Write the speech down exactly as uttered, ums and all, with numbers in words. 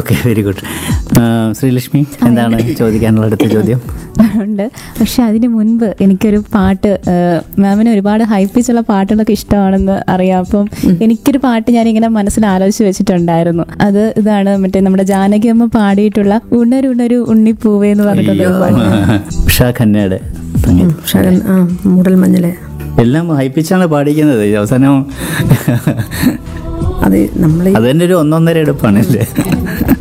Okay, very good. Sreelakshmi, എന്താണ് ചോദിക്കാനുള്ള അടുത്ത ചോദ്യം? ഉണ്ട്. പക്ഷെ അതിന് മുൻപ് എനിക്കൊരു പാട്ട്, മാമിന് ഒരുപാട് ഹൈപ്പിച്ചുള്ള പാട്ടുകളൊക്കെ ഇഷ്ടമാണെന്ന് അറിയാം. അപ്പം എനിക്കൊരു പാട്ട് ഞാനിങ്ങനെ മനസ്സിൽ ആലോചിച്ച് വെച്ചിട്ടുണ്ടായിരുന്നു. അത് ഇതാണ്, മറ്റേ നമ്മുടെ ജാനകി അമ്മ പാടിയിട്ടുള്ള ഉണരുണരു ഉണ്ണിപ്പൂവേ എന്ന് പറഞ്ഞിട്ടുള്ള പാട്ട്. ഉഷാ ഖന്നയുടെ മൂടൽ മഞ്ഞളെ എല്ലാം ഹൈപ്പിച്ചാണ് പാടിക്കുന്നത്. അവസാനം അത് നമ്മൾ അത് തന്നെ ഒരു ഒന്നൊന്നര എടുപ്പാണല്ലേ.